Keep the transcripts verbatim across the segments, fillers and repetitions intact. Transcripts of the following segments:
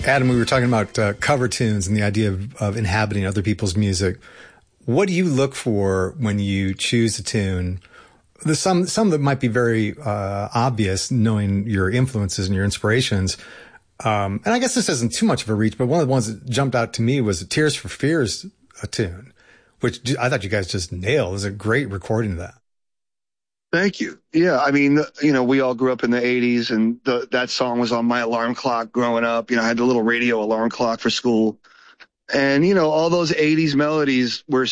Adam, we were talking about uh, cover tunes and the idea of, of inhabiting other people's music. What do you look for when you choose a tune? There's some some that might be very uh, obvious, knowing your influences and your inspirations. Um, and I guess this isn't too much of a reach, but one of the ones that jumped out to me was Tears for Fears, a tune, which I thought you guys just nailed. It was a great recording of that. Thank you. Yeah, I mean, you know, we all grew up in the eighties, and the, that song was on my alarm clock growing up. You know, I had the little radio alarm clock for school. And, you know, all those eighties melodies were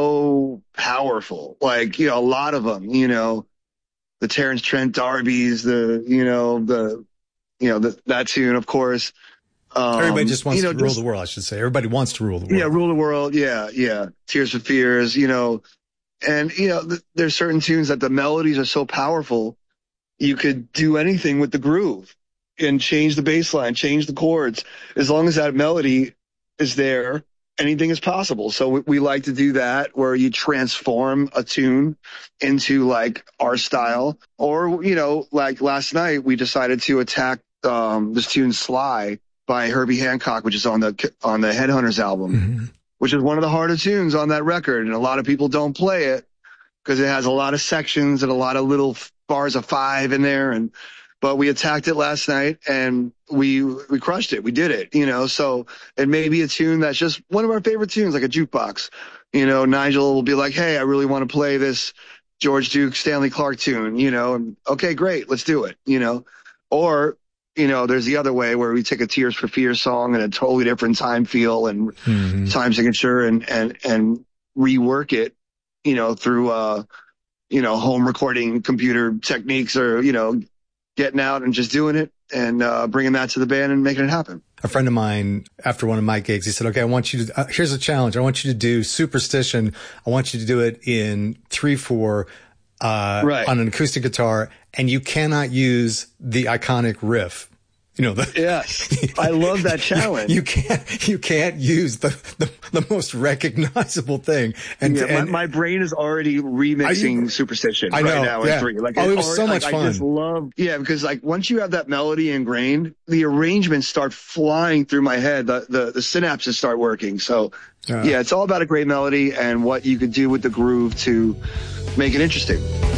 so powerful. Like, you know, a lot of them, you know, the Terrence Trent D'Arby's, the, you know, the, you know, the, that tune, of course. Um, Everybody just wants you know, to rule just, the world, I should say. Everybody wants to rule the world. Yeah, rule the world. Yeah, yeah. Tears for Fears, you know. And, you know, th- there's certain tunes that the melodies are so powerful, you could do anything with the groove and change the bass line, change the chords. As long as that melody is there, anything is possible. So we, we like to do that, where you transform a tune into like our style. Or, you know, like last night we decided to attack um, this tune Sly by Herbie Hancock, which is on the on the Headhunters album. Mm-hmm. Which is one of the harder tunes on that record. And a lot of people don't play it because it has a lot of sections and a lot of little bars of five in there. And, but we attacked it last night and we, we crushed it. We did it, you know, so it may be a tune that's just one of our favorite tunes, like a jukebox. You know, Nigel will be like, hey, I really want to play this George Duke, Stanley Clarke tune, you know, and okay, great. Let's do it, you know, or, you know, there's the other way where we take a Tears for Fears song and a totally different time feel and mm-hmm. time signature and, and, and rework it, you know, through, uh, you know, home recording computer techniques, or, you know, getting out and just doing it and, uh, bringing that to the band and making it happen. A friend of mine, after one of my gigs, he said, okay, I want you to, uh, here's a challenge. I want you to do Superstition. I want you to do it in three, four, uh, right. on an acoustic guitar, and you cannot use the iconic riff. You know, the, yes, I love that challenge. You, you can't, you can't use the, the, the most recognizable thing. And, yeah, and my, my brain is already remixing you, Superstition I know, right now yeah. in three. Like, oh, it was already, so much like, fun. I just love, yeah, because like once you have that melody ingrained, the arrangements start flying through my head. The, the, the synapses start working. So uh, yeah, it's all about a great melody and what you could do with the groove to make it interesting.